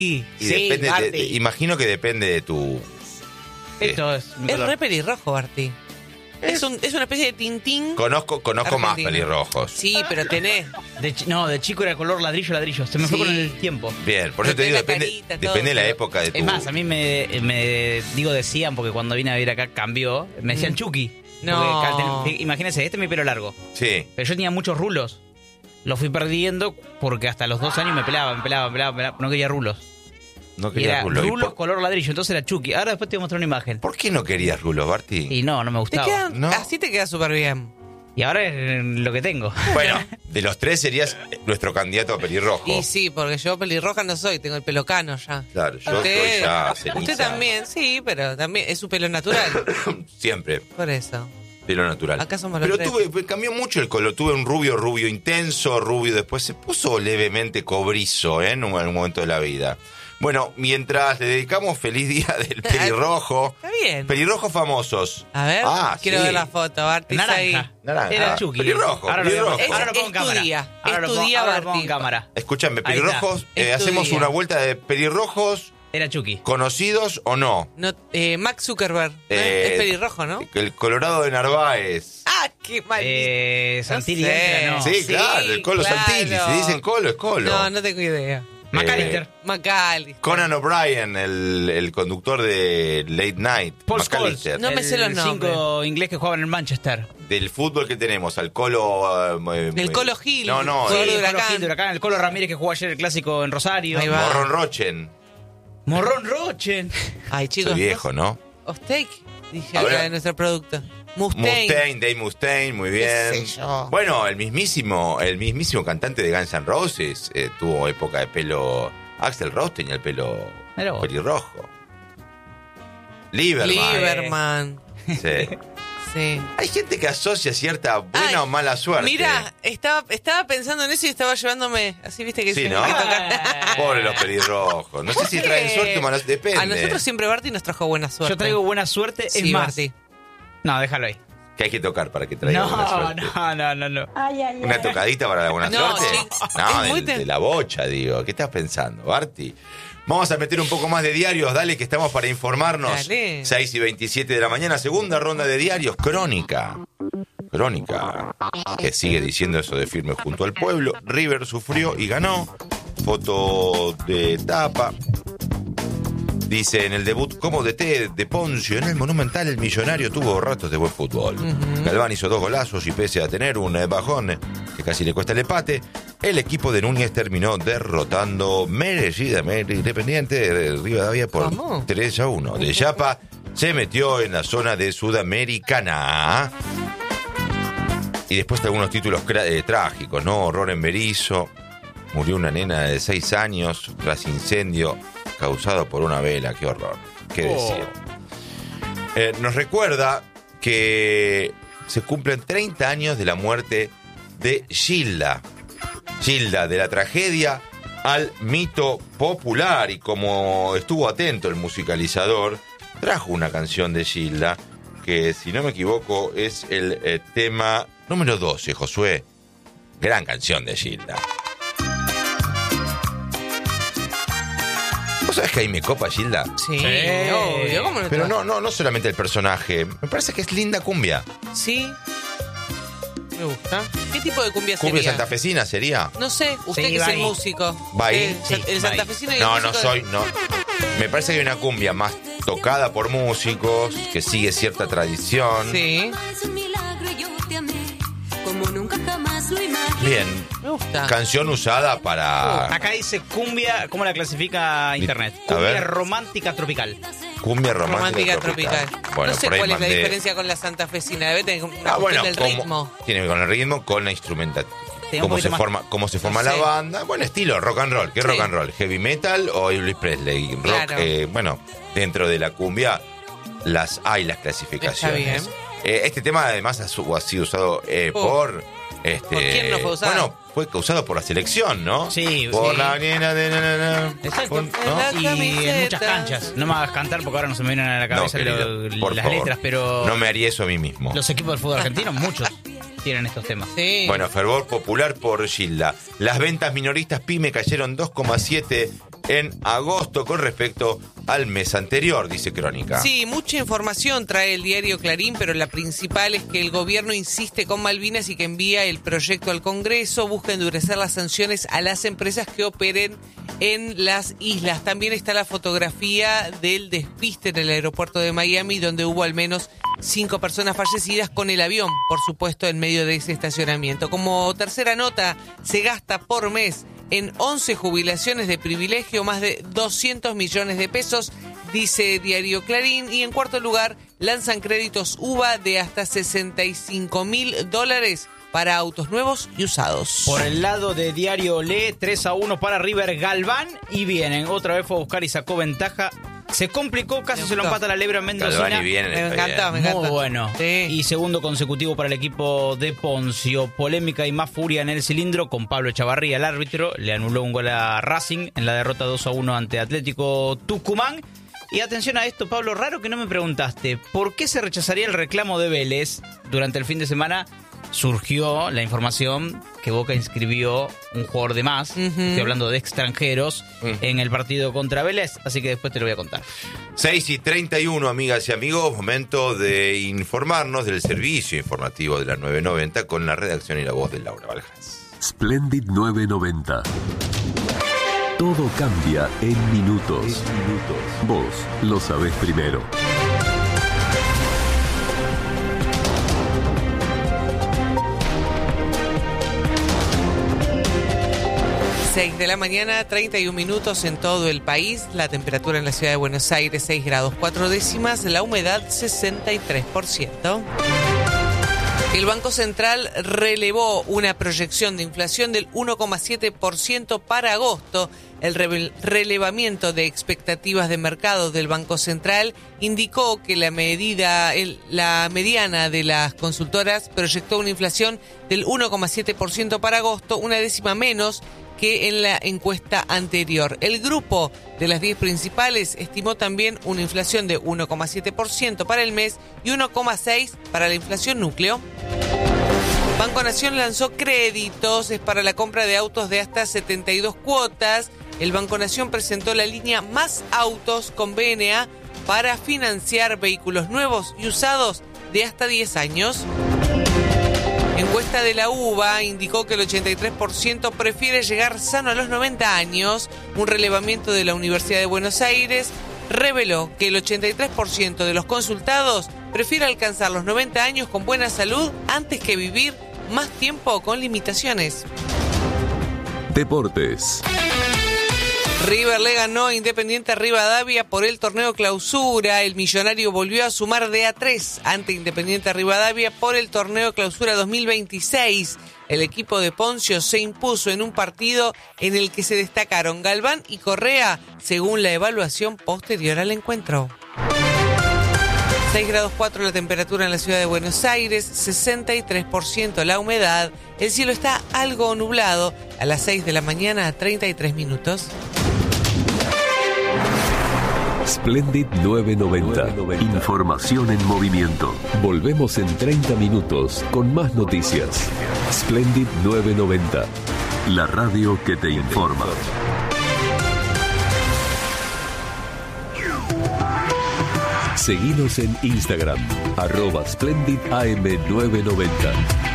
Y sí, depende imagino que depende de tu... Esto es re pelirrojo, Barty. Es una especie de Tintín. Conozco más pelirrojos. Sí, pero tenés. De chico era color ladrillo. Se me fue con el tiempo. Bien, por eso te digo, depende de la época de tu... Es más, a mí me decían, porque cuando vine a vivir acá cambió, me decían Chucky. No. Imagínense, este es mi pelo largo. Sí. Pero yo tenía muchos rulos. Los fui perdiendo porque hasta los 2 años me pelaba. No quería rulos. No quería rulos color ladrillo, entonces era Chucky. Ahora después te voy a mostrar una imagen. ¿Por qué no querías rulos, Barty? Y no me gustaba. Así te queda súper bien. Y ahora es lo que tengo. Bueno, de los 3 serías nuestro candidato a pelirrojo. Y sí, porque yo pelirroja no soy, tengo el pelo cano ya. Claro, yo estoy ya ceniza. Usted también, sí, pero también es su pelo natural. Siempre. Por eso. Pelo natural. Acá somos los Pero cambió mucho el color. Tuve un rubio intenso, después se puso levemente cobrizo, en un momento de la vida. Bueno, mientras le dedicamos feliz día del pelirrojo. Está bien. Pelirrojos famosos. A ver, quiero ver la foto, Barty. Naranja. Era Chucky. Pelirrojo. Ahora lo pongo en cámara. Ahora lo pongo en cámara. Escúchame, pelirrojos, hacemos una vuelta de pelirrojos. Era Chucky. ¿Conocidos o no? Max Zuckerberg. Es pelirrojo, ¿no? El Colorado de Narváez. Qué mal. Santilli. No. Sí, claro, el Colo Santilli. Si dicen Colo, es Colo. No tengo idea. McAllister. Conan O'Brien, el conductor de Late Night. Paul Scholes. No me sé los nombres. 5 inglés que jugaban en el Manchester. Del fútbol que tenemos, al Colo... el Colo Gil. No. El Colo Gil de Huracán. El Colo Ramírez que jugó ayer el clásico en Rosario. Morron Rochen. Ay, chicos. Soy viejo, ¿no? Steak, dije acá de nuestro producto. Dave Mustaine, muy bien. Bueno, el mismísimo cantante de Guns N' Roses tuvo época de pelo. Axl Rose tenía el pelo pelirrojo. Lieberman. Sí. Sí. Hay gente que asocia cierta buena o mala suerte. Mira, estaba pensando en eso y estaba llevándome. Así viste que sí, se ¿no? me tocar. Pobre los pelirrojos. No sé si traen suerte o mala suerte. Depende. A nosotros siempre Barty nos trajo buena suerte. Yo traigo buena suerte, es más. Barty. No, déjalo ahí. Que hay que tocar para que traiga buena suerte. No. ¿Una tocadita para la buena suerte? Sí. De la bocha, digo. ¿Qué estás pensando, Barty? Vamos a meter un poco más de diarios, dale, que estamos para informarnos. Dale. 6:27 de la mañana, segunda ronda de diarios. Crónica, que sigue diciendo eso de firme junto al pueblo. River sufrió y ganó. Foto de tapa. Dice, en el debut como DT de Poncio en el Monumental, el Millonario tuvo ratos de buen fútbol. Galván hizo 2 golazos y pese a tener un bajón que casi le cuesta el empate, el equipo de Núñez terminó derrotando merecidamente Independiente de Rivadavia por 3-1. De Chapa se metió en la zona de Sudamericana. Y después de algunos títulos trágicos, ¿no? Horror en Berizo, murió una nena de 6 años tras incendio causado por una vela. Qué horror, qué decir. Nos recuerda que se cumplen 30 años de la muerte de Gilda, de la tragedia al mito popular, y como estuvo atento el musicalizador, trajo una canción de Gilda que, si no me equivoco, es el tema número 12, Josué. Gran canción de Gilda. ¿Vos sabés que ahí me copa Gilda? Sí, obvio. ¿Cómo no? Pero no solamente el personaje. Me parece que es linda cumbia. Sí. Me gusta. ¿Qué tipo de cumbia sería? ¿Cumbia santafesina sería? No sé, usted que es el músico. ¿Va ahí? El santafesino y el músico. No. Me parece que hay una cumbia más tocada por músicos, que sigue cierta tradición. Sí. Bien. Me gusta. Canción usada para... Acá dice cumbia, ¿cómo la clasifica internet? Cumbia romántica tropical. Cumbia romántica tropical. Bueno, no sé cuál es la diferencia con la santafesina. Debe tener una cuestión del ritmo. Tiene que ver con el ritmo, con la instrumentación. Cómo se forma la banda. Buen estilo, rock and roll. ¿Qué rock and roll? ¿Heavy metal o Elvis Presley? Rock, claro. Dentro de la cumbia hay las clasificaciones. Está bien. Este tema además ha sido usado por... ¿Por quién no fue usado? Bueno, fue usado por la selección, ¿no? Sí. Por la nena de... Exacto. ¿no? Y en muchas canchas. No me hagas cantar porque ahora no se me vienen a la cabeza las letras, pero... No me haría eso a mí mismo. Los equipos del fútbol argentino, muchos tienen estos temas. Sí. Bueno, fervor popular por Gilda. Las ventas minoristas PYME cayeron 2,7 en agosto con respecto al mes anterior, dice Crónica. Sí, mucha información trae el diario Clarín, pero la principal es que el gobierno insiste con Malvinas y que envía el proyecto al Congreso, busca endurecer las sanciones a las empresas que operen en las islas. También está la fotografía del despiste en el aeropuerto de Miami, donde hubo al menos 5 personas fallecidas con el avión, por supuesto, en medio de ese estacionamiento. Como tercera nota, se gasta por mes en 11 jubilaciones de privilegio más de 200 millones de pesos, dice Diario Clarín. Y en cuarto lugar, lanzan créditos UVA de hasta $65.000 para autos nuevos y usados. Por el lado de Diario Olé, 3-1 para River Galván. Y vienen, otra vez fue a buscar y sacó ventaja. Se complicó, casi se lo empata la Lebra Mendocina. Galván y viene, me encanta. Muy bueno. Sí. Y segundo consecutivo para el equipo de Poncio. Polémica y más furia en el cilindro con Pablo Echavarría, el árbitro. Le anuló un gol a Racing en la derrota 2-1 ante Atlético Tucumán. Y atención a esto, Pablo, raro que no me preguntaste. ¿Por qué se rechazaría el reclamo de Vélez? Durante el fin de semana surgió la información que Boca inscribió un jugador de más, estoy hablando de extranjeros, en el partido contra Vélez, así que después te lo voy a contar. 6:31, amigas y amigos, momento de informarnos del servicio informativo de la 990 con la redacción y la voz de Laura Baljas. Splendid 990. Todo cambia en minutos. Vos lo sabés primero. 6 de la mañana, 31 minutos en todo el país. La temperatura en la ciudad de Buenos Aires, 6 grados 4 décimas. La humedad, 63%. El Banco Central relevó una proyección de inflación del 1,7% para agosto. El relevamiento de expectativas de mercado del Banco Central indicó que la mediana de las consultoras proyectó una inflación del 1,7% para agosto, una décima menos que en la encuesta anterior. El grupo de las 10 principales estimó también una inflación de 1,7% para el mes y 1,6% para la inflación núcleo. Banco Nación lanzó créditos para la compra de autos de hasta 72 cuotas. El Banco Nación presentó la línea Más Autos con BNA para financiar vehículos nuevos y usados de hasta 10 años. Encuesta de la UBA indicó que el 83% prefiere llegar sano a los 90 años. Un relevamiento de la Universidad de Buenos Aires reveló que el 83% de los consultados prefiere alcanzar los 90 años con buena salud antes que vivir más tiempo con limitaciones. Deportes. River le ganó a Independiente Rivadavia por el torneo Clausura. El Millonario volvió a sumar de a 3 ante Independiente Rivadavia por el torneo Clausura 2026. El equipo de Poncio se impuso en un partido en el que se destacaron Galván y Correa, según la evaluación posterior al encuentro. 6 grados 4 la temperatura en la ciudad de Buenos Aires, 63% la humedad. El cielo está algo nublado. A las 6 de la mañana, 33 minutos. Splendid 990. Información en movimiento. Volvemos en 30 minutos con más noticias. Splendid 990. La radio que te informa. Seguinos en Instagram, @SplendidAM990.